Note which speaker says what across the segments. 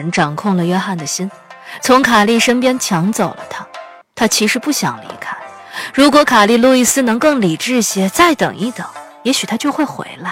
Speaker 1: 人掌控了约翰的心，从卡莉身边抢走了他。他其实不想离开，如果卡莉·路易斯能更理智些，再等一等，也许他就会回来。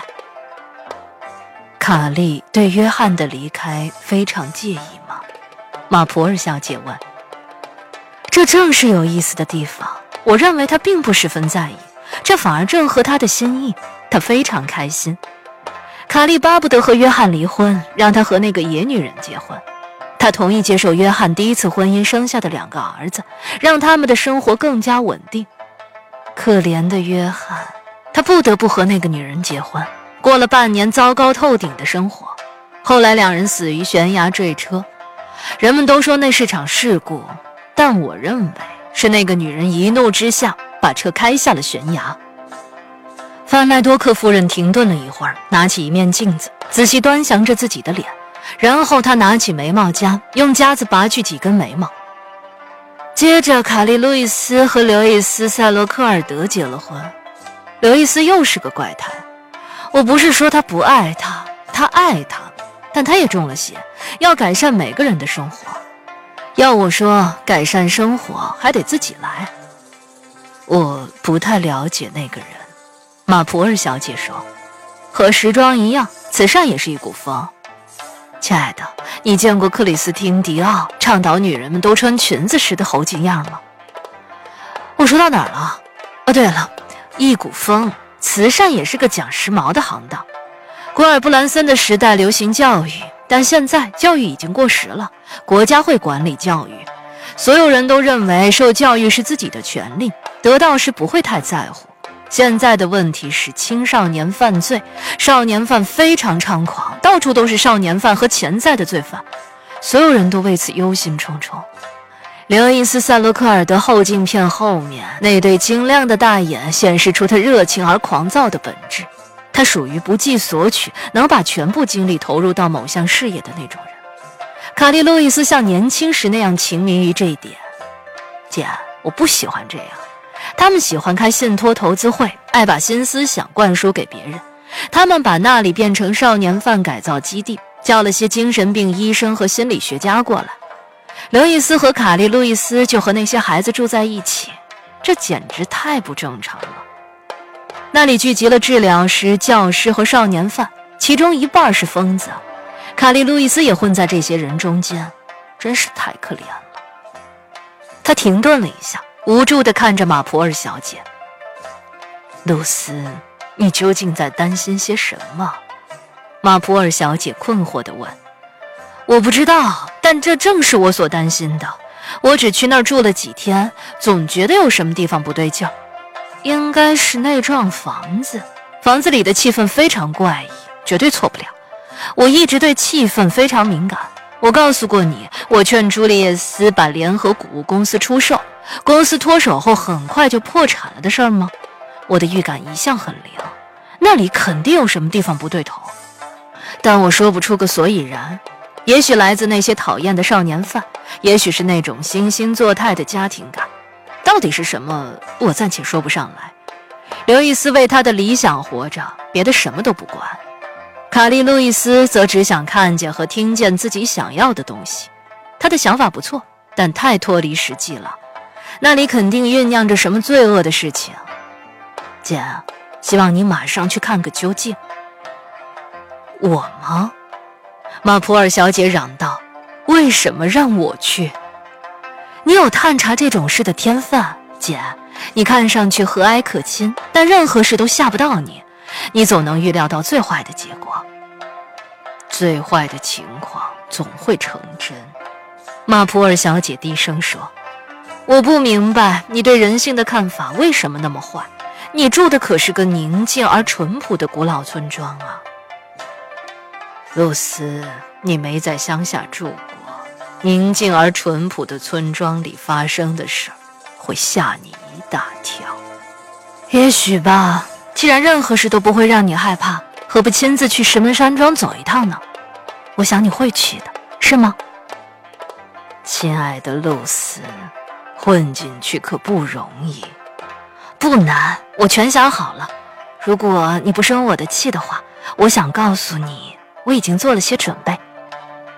Speaker 1: 卡莉对约翰的离开非常介意吗？马普尔小姐问。这正是有意思的地方，我认为他并不十分在意，这反而正合他的心意，他非常开心。卡莉巴不得和约翰离婚，让他和那个野女人结婚。他同意接受约翰第一次婚姻生下的2个儿子，让他们的生活更加稳定。可怜的约翰，他不得不和那个女人结婚，过了半年糟糕透顶的生活。后来2人死于悬崖坠车，人们都说那是场事故，但我认为是那个女人一怒之下把车开下了悬崖。范奈多克夫人停顿了一会儿，拿起一面镜子，仔细端详着自己的脸，然后她拿起眉毛夹，用夹子拔去几根眉毛。接着卡莉·路易斯和刘易斯·塞罗克尔德结了婚。刘易斯又是个怪胎，我不是说他不爱他，他爱他，但他也中了邪，要改善每个人的生活。要我说，改善生活还得自己来。我不太了解那个人，马普尔小姐说，和时装一样，慈善也是一股风。亲爱的，你见过克里斯汀·迪奥倡导女人们都穿裙子时的猴颈样吗？我说到哪儿了？对了，一股风，慈善也是个讲时髦的行当。古尔布兰森的时代流行教育，但现在教育已经过时了，国家会管理教育。所有人都认为受教育是自己的权利，得到时不会太在乎。现在的问题是青少年犯罪，少年犯非常猖狂，到处都是少年犯和潜在的罪犯，所有人都为此忧心忡忡。刘易斯·塞罗克尔德后镜片后面那对晶亮的大眼显示出他热情而狂躁的本质。他属于不计索取，能把全部精力投入到某项事业的那种人。卡莉·路易斯像年轻时那样情迷于这一点。姐，我不喜欢这样。他们喜欢开信托投资会，爱把新思想灌输给别人。他们把那里变成少年犯改造基地，叫了些精神病医生和心理学家过来。刘易斯和卡莉·路易斯就和那些孩子住在一起，这简直太不正常了。那里聚集了治疗师、教师和少年犯，其中一半是疯子。卡莉·路易斯也混在这些人中间，真是太可怜了。他停顿了一下，无助地看着马普尔小姐。露丝，你究竟在担心些什么？马普尔小姐困惑地问。我不知道，但这正是我所担心的。我只去那儿住了几天，总觉得有什么地方不对劲儿。应该是那幢房子，房子里的气氛非常怪异，绝对错不了。我一直对气氛非常敏感。我告诉过你，我劝朱丽叶斯把联合谷物公司出售，公司脱手后很快就破产了的事儿吗？我的预感一向很灵，那里肯定有什么地方不对头，但我说不出个所以然。也许来自那些讨厌的少年犯，也许是那种惺惺作态的家庭感，到底是什么，我暂且说不上来。刘易斯为他的理想活着，别的什么都不管。卡莉·路易斯则只想看见和听见自己想要的东西。他的想法不错，但太脱离实际了。那里肯定酝酿着什么罪恶的事情。姐，希望你马上去看个究竟。我吗？马普尔小姐嚷道，为什么让我去？你有探查这种事的天分，姐，你看上去和蔼可亲，但任何事都吓不到你，你总能预料到最坏的结果。最坏的情况总会成真，马普尔小姐低声说。我不明白你对人性的看法为什么那么坏，你住的可是个宁静而淳朴的古老村庄啊。露丝，你没在乡下住过，宁静而淳朴的村庄里发生的事会吓你一大跳。也许吧，既然任何事都不会让你害怕，何不亲自去石门山庄走一趟呢？我想你会去的，是吗？亲爱的露丝，混进去可不容易。不难，我全想好了。如果你不生我的气的话，我想告诉你，我已经做了些准备。